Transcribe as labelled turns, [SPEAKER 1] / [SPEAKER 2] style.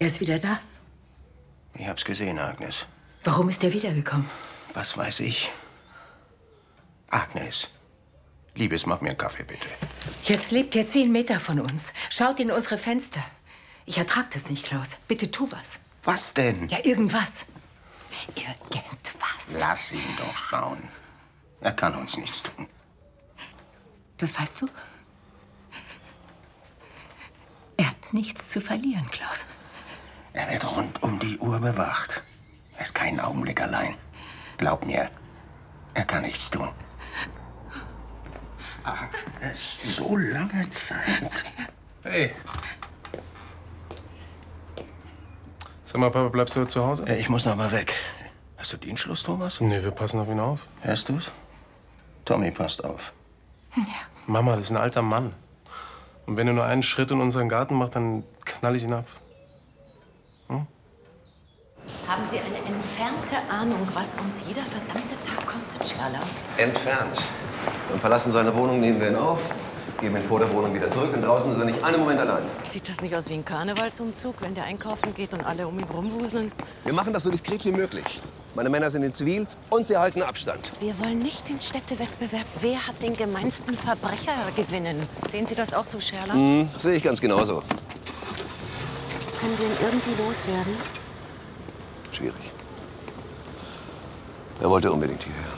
[SPEAKER 1] ist wieder da?
[SPEAKER 2] Ich hab's gesehen, Agnes.
[SPEAKER 1] Warum ist er wiedergekommen?
[SPEAKER 2] Was weiß ich? Agnes. Liebes, mach mir einen Kaffee, bitte.
[SPEAKER 1] Jetzt lebt er 10 Meter von uns. Schaut in unsere Fenster. Ich ertrag das nicht, Klaus. Bitte tu was.
[SPEAKER 2] Was denn?
[SPEAKER 1] Ja, irgendwas. Irgendwas.
[SPEAKER 2] Lass ihn doch schauen. Er kann uns nichts tun.
[SPEAKER 1] Das weißt du? Er hat nichts zu verlieren, Klaus.
[SPEAKER 2] Er wird rund um die Uhr bewacht. Er ist keinen Augenblick allein. Glaub mir, er kann nichts tun. Agnes, so lange Zeit.
[SPEAKER 3] Hey. Sag mal, Papa, bleibst du zu Hause?
[SPEAKER 2] Ich muss noch mal weg. Hast du Dienstschluss, Thomas?
[SPEAKER 3] Nee, wir passen auf ihn auf.
[SPEAKER 2] Hörst du's? Tommy passt auf.
[SPEAKER 1] Ja.
[SPEAKER 3] Mama, das ist ein alter Mann. Und wenn er nur einen Schritt in unseren Garten macht, dann knall ich ihn ab. Hm?
[SPEAKER 4] Haben Sie eine entfernte Ahnung, was uns jeder verdammte Tag kostet, Sherlock?
[SPEAKER 5] Entfernt. Beim Verlassen seiner Wohnung nehmen wir ihn auf, geben ihn vor der Wohnung wieder zurück und draußen ist er nicht einen Moment allein.
[SPEAKER 4] Sieht das nicht aus wie ein Karnevalsumzug, wenn der einkaufen geht und alle um ihn rumwuseln?
[SPEAKER 5] Wir machen das so diskret wie möglich. Meine Männer sind in Zivil und sie halten Abstand.
[SPEAKER 4] Wir wollen nicht den Städtewettbewerb. Wer hat den gemeinsten Verbrecher gewinnen? Sehen Sie das auch so, Sherlock?
[SPEAKER 5] Sehe ich ganz genauso.
[SPEAKER 4] Können wir ihn irgendwie loswerden?
[SPEAKER 5] Schwierig. Er wollte unbedingt hierher.